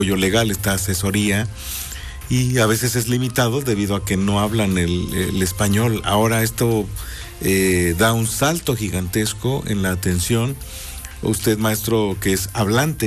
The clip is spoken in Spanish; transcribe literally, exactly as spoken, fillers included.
apoyo legal, esta asesoría, y a veces es limitado debido a que no hablan el, el español. Ahora esto eh, da un salto gigantesco en la atención. Usted, maestro, que es hablante